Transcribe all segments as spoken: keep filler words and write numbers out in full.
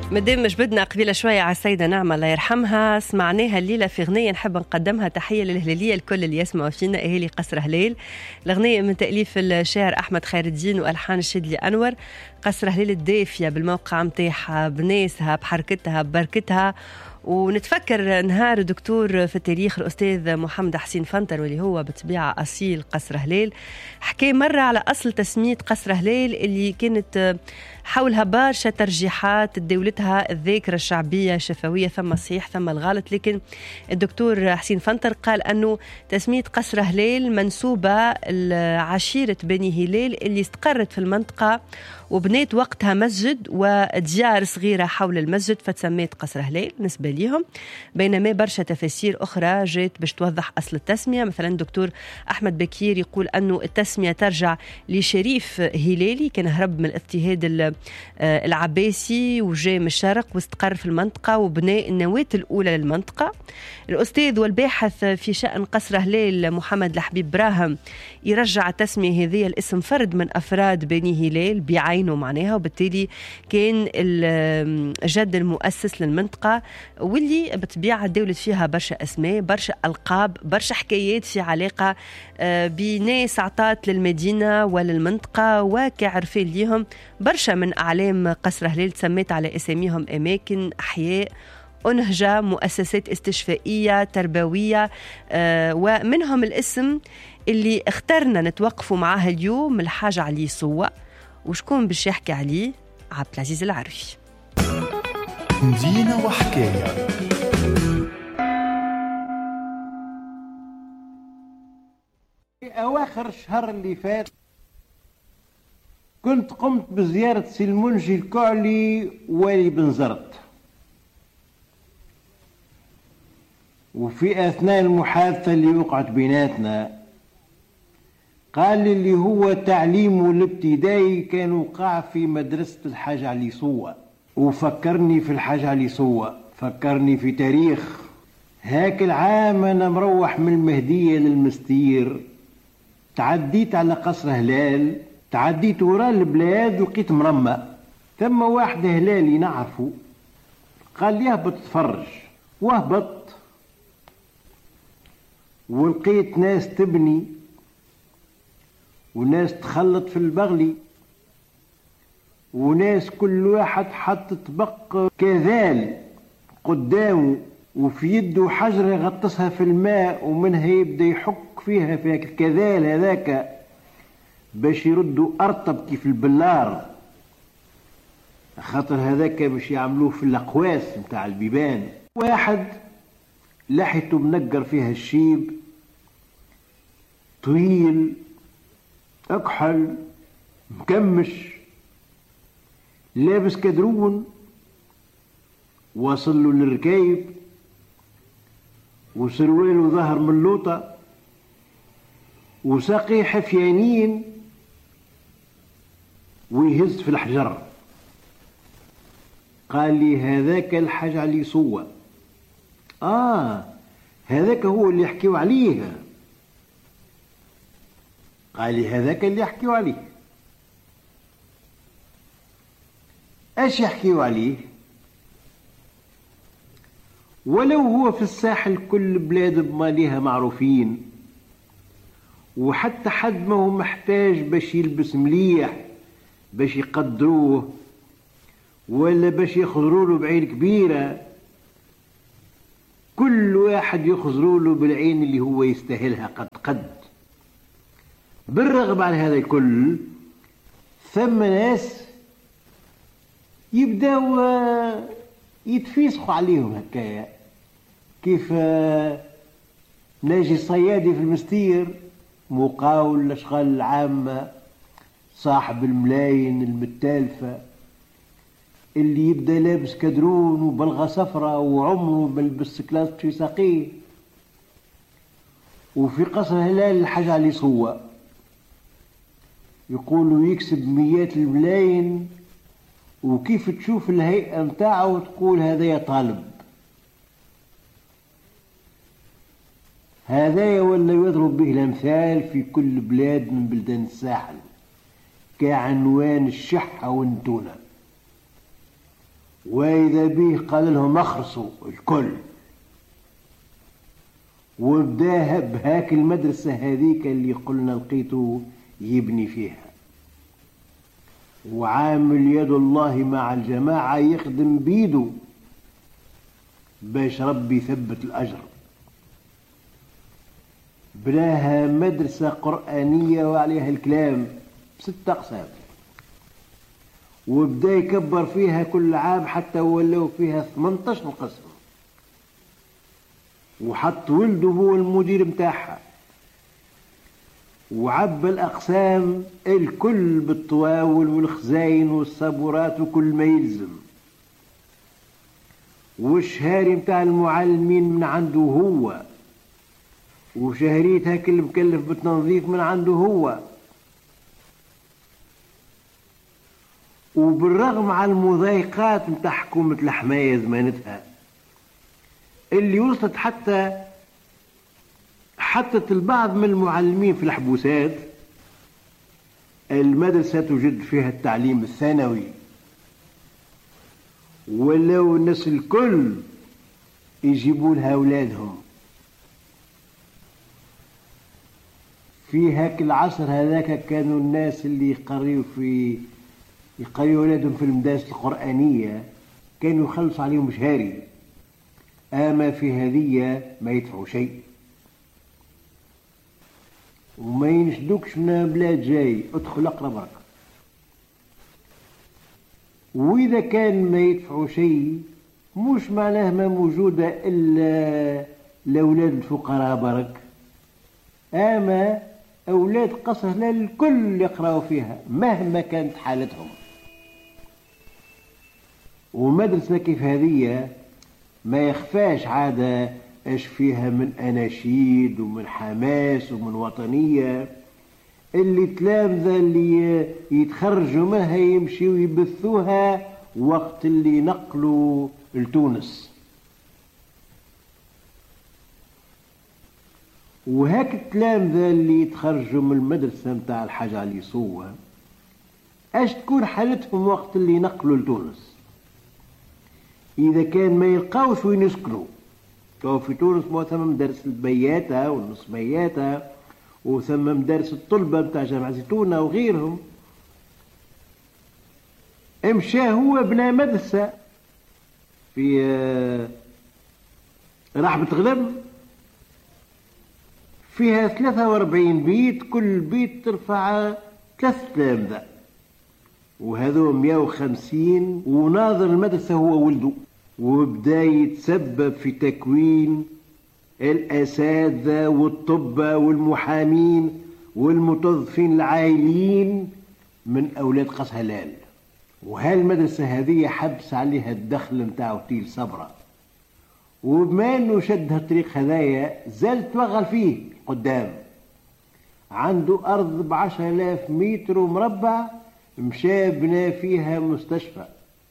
مادام جبدنا قبيله شويه على السيده نعمه الله يرحمها، سمعناها الليله في غنيه نحب نقدمها تحيه للهلاليه الكل اللي يسمعوا فينا، اهالي قصر هلال. الغنيه من تاليف الشاعر احمد خير الدين والحان الشدلي انور. قصر هلال الدافيه بالموقع متاعها بناسها بحركتها ببركتها. ونتفكر نهار دكتور في التاريخ الأستاذ محمد حسين فنتر، واللي هو بطبيعة أصيل قصر هلال، حكي مرة على أصل تسمية قصر هلال اللي كانت حولها برشا ترجيحات دولتها الذاكرة الشعبية الشفوية، ثم الصحيح ثم الغلط. لكن الدكتور حسين فنتر قال أنه تسمية قصر هلال منسوبة لعشيرة بني هلال اللي استقرت في المنطقة وبنيت وقتها مسجد وديار صغيرة حول المسجد فتسميت قصر هلال نسبة ليهم. بينما برشا تفاسير أخرى جات باش توضح أصل التسمية. مثلا دكتور أحمد بكير يقول أنه التسمية ترجع لشريف هلالي كان هرب من الاضطهاد العباسي وجاء من الشرق واستقر في المنطقة وبنى النواة الأولى للمنطقة. الأستاذ والباحث في شأن قصر هلال محمد الحبيب براهم يرجع التسمية هذه الاسم فرد من أفراد بني هلال بعينه معناها، وبالتالي كان الجد المؤسس للمنطقة واللي بطبيعة دولت فيها برشا أسماء برشا ألقاب برشا حكايات في علاقة بناس عطات للمدينة وللمنطقة وكعرفين ليهم. برشا من أعلام قصر هلال تسميت على أساميهم أماكن أحياء أنهجة مؤسسات استشفائية تربوية، آه ومنهم الاسم اللي اخترنا نتوقفوا معاه اليوم الحاج علي صوّ. وشكون باش يحكي عليه؟ عبد العزيز العرفي. مدينة وحكاية. في أواخر الشهر اللي فات كنت قمت بزيارة سي المنجي الكعلي والي بنزرت، وفي أثناء المحادثة اللي وقعت بيناتنا قال لي اللي هو تعليمه الابتدائي كان وقع في مدرسة الحاج علي صوّ، وفكرني في الحاج علي صوّ، فكرني في تاريخ. هاك العام أنا مروح من المهدية للمستير، تعديت على قصر هلال، تعديت وراء البلاد لقيت مرمى، ثم واحد هلالي نعرفه قال لي اهبط تفرج، وهبط ولقيت ناس تبني وناس تخلط في البغلي وناس كل واحد حط طبق كذال قدامه وفي يده حجر يغطسها في الماء ومنها يبدأ يحك فيها في الكذال هذاك باش يردوا أرطب كيف البلار، خاطر هذاك باش يعملوه في الأقواس متاع البيبان. واحد لحيته منقر فيها الشيب طويل أكحل مكمش لابس كدرون واصل له للركايب وسرويله ظهر من لوطة وساقيه حفيانين ويهز في الحجر. قال لي هذاك الحاج علي صوّ. آه هذاك هو اللي يحكيوا عليه. قال لي هذاك اللي يحكيوا عليه. ايش يحكيوا عليه؟ ولو هو في الساحل كل بلاد بماليها معروفين، وحتى حد ما هو محتاج باش يلبس مليح باش يقدروه ولا باش يخضروا له بعين كبيرة، كل واحد يخضروا له بالعين اللي هو يستاهلها قد قد. بالرغم عن هذا الكل ثم ناس يبداو يتفيسخوا عليهم هكايا، كيف ناجي الصيادي في المستير مقاول الأشغال العامة صاحب الملاين المتالفة اللي يبدأ لابس كدرون وبلغة صفرة وعمره ملبس كلاس في ساقيه. وفي قصر هلال الحاج علي صوّ يقولوا يكسب مئات الملايين، وكيف تشوف الهيئة متاعه وتقول هذا يا طالب، هذا ولا يضرب به الأمثال في كل بلاد من بلدان الساحل كعنوان الشحة والنتونة. وإذا به قال لهم اخرسوا الكل، وبداها بهاك المدرسة هذيك اللي قلنا لقيته يبني فيها، وعامل يد الله مع الجماعة يخدم بيده باش ربي يثبت الأجر. بناها مدرسة قرآنية وعليها الكلام ست أقسام، وبدا يكبر فيها كل عام حتى ولوا فيها ثمانية عشر قسم، وحط ولده هو المدير متاعها، وعبى الأقسام الكل بالطواول والخزاين والصبورات وكل ما يلزم، والشهاري متاع المعلمين من عنده هو، وشهريتها كل مكلف بالتنظيف من عنده هو. وبالرغم على المضايقات متاع حكومة الحماية زمانتها اللي وصلت حتى حطت البعض من المعلمين في الحبوسات، المدرسة توجد فيها التعليم الثانوي، ولو الناس الكل يجيبوا لها أولادهم. في هاك العصر هذاك كانوا الناس اللي يقريوا في يقريوا أولادهم في المدارس القرآنية كانوا يخلصوا عليهم شهري، أما في هذه ما يدفعوا شيء وما ينشدوكش من بلاد جاي، ادخل اقرا برك. وإذا كان ما يدفعوا شيء مش معناه ما موجودة إلا لأولاد الفقراء برك، أما أولاد قصر الكل يقرأوا فيها مهما كانت حالتهم. ومدرسة كيف هذه ما يخفاش عادة ايش فيها من أناشيد ومن حماس ومن وطنية، اللي تلامذة اللي يتخرجوا منها يمشيوا يبثوها وقت اللي نقلوا لتونس. وهاك التلامذة اللي يتخرجوا من المدرسة متاع الحاج علي صوة اش تكون حالتهم وقت اللي نقلوا لتونس؟ إذا كان ما يلقاوش وين يسكنوا، في تونس ما ثم مدارس البياتة والنصبياتة وثم مدارس الطلبة متاع جامعة زيتونة وغيرهم. امشى هو بنا مدرسة في رحبة غلم فيها ثلاثة وأربعين بيت، كل بيت ترفع ثلاث تلامذة، وهذو مئة وخمسين، وناظر المدرسة هو ولده. وبدا يتسبب في تكوين الأساتذة والطبة والمحامين والمتوظفين العائلين من أولاد قص هلال. وهالمدرسة هذه حبس عليها الدخل متاعو تيل صبرة، وبما انه شد هالطريق هذايا زال توغل فيه قدام. عنده أرض بعشر آلاف متر مربع مشى بنا فيها مستشفى،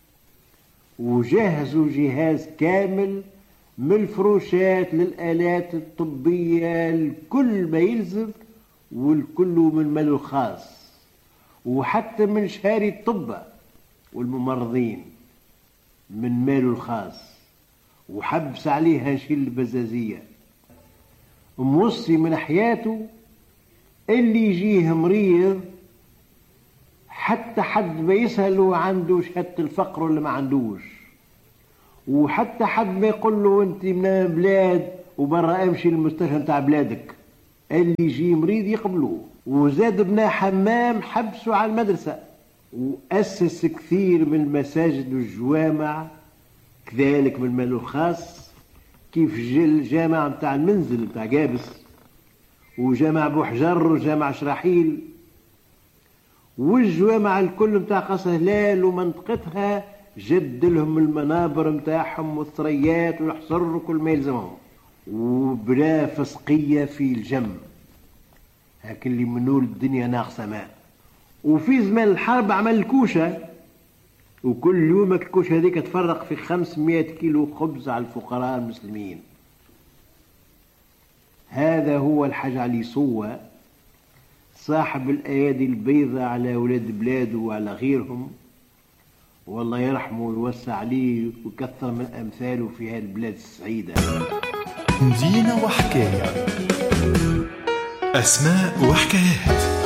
وجهزوا جهاز كامل من الفروشات للآلات الطبية الكل ما يلزم، والكل من ماله الخاص، وحتى من شهاري الطب والممرضين من ماله الخاص، وحبس عليها شيل البزازية. موصي من حياته اللي يجيه مريض حتى حد ما يسأله عنده شهادة الفقر ولا ما عندوش، وحتى حد ما يقول له انت من بلاد وبرا امشي للمستشفى نتاع بلادك، اللي يجي مريض يقبلوه. وزاد بنا حمام حبسوا على المدرسة، وأسس كثير من المساجد والجوامع كذلك من ماله الخاص، كيف الجامع متاع المنزل متاع قابس، وجامع بوحجر وجامع شراحيل، والجوامع الكل متاع قص هلال ومنطقتها جد لهم المنابر متاعهم والثريات والحصر وكل ما يلزمهم. وبلا فسقية في الجم، هاك اللي منول الدنيا ناقصة ماء. وفي زمان الحرب عمل الكوشة، وكل يوم الكوشة هذيك تفرق في خمسمائة كيلو خبز على الفقراء المسلمين. هذا هو الحاج علي صوة صاحب الأيادي البيضاء على أولاد بلاده وعلى غيرهم، والله يرحمه ويوسع عليه ويكثر من أمثاله في هالبلاد السعيدة. مدينة وحكاية، أسماء وحكايات.